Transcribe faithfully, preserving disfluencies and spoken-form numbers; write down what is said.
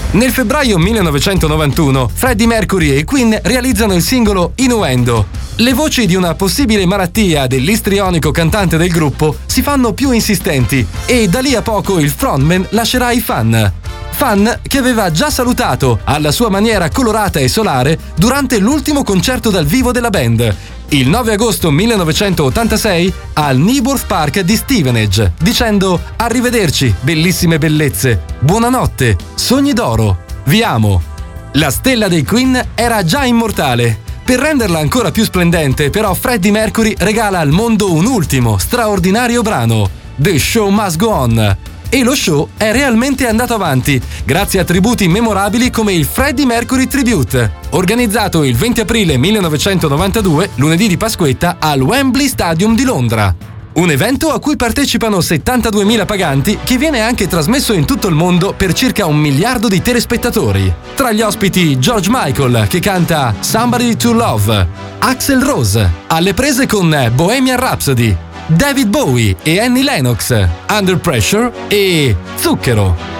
Nel febbraio millenovecentonovantuno, Freddie Mercury e Queen realizzano il singolo Innuendo. Le voci di una possibile malattia dell'istrionico cantante del gruppo si fanno più insistenti e da lì a poco il frontman lascerà i fan. Fan che aveva già salutato, alla sua maniera colorata e solare, durante l'ultimo concerto dal vivo della band, il nove agosto millenovecentottantasei al Newborth Park di Stevenage, dicendo «Arrivederci, bellissime bellezze, buonanotte, sogni d'oro, vi amo». La stella dei Queen era già immortale. Per renderla ancora più splendente, però, Freddie Mercury regala al mondo un ultimo, straordinario brano, The Show Must Go On. E lo show è realmente andato avanti, grazie a tributi memorabili come il Freddie Mercury Tribute, organizzato il venti aprile millenovecentonovantadue, lunedì di Pasquetta, al Wembley Stadium di Londra. Un evento a cui partecipano settantaduemila paganti, che viene anche trasmesso in tutto il mondo per circa un miliardo di telespettatori. Tra gli ospiti George Michael, che canta Somebody to Love, Axl Rose, alle prese con Bohemian Rhapsody, David Bowie e Annie Lennox, Under Pressure e Zucchero.